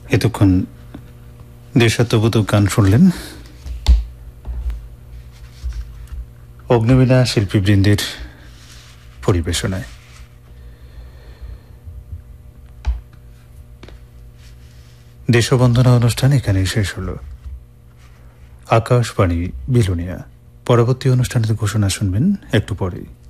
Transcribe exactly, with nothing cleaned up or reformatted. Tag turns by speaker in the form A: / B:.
A: এতক্ষণ দেশাত্মবোধক গান শুনলেন অগ্নিবীণা শিল্পীবৃন্দের পরিবেশনায়। দেশবন্ধনা অনুষ্ঠান এখানেই শেষ হল। আকাশবাণী বিলোনিয়া। পরবর্তী অনুষ্ঠানের ঘোষণা শুনবেন একটু পরেই।